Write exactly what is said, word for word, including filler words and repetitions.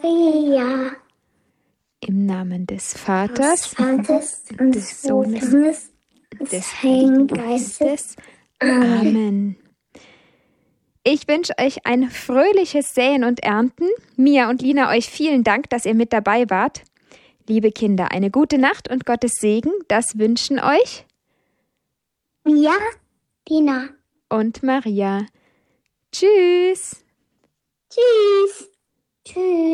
Maria, im Namen des Vaters, des Vaters und des Sohnes und des Heiligen Geistes. Amen. Amen. Ich wünsche euch ein fröhliches Säen und Ernten. Mia und Lina, euch vielen Dank, dass ihr mit dabei wart. Liebe Kinder, eine gute Nacht und Gottes Segen, das wünschen euch Mia, Lina und Maria. Tschüss. Tschüss. Tschüss.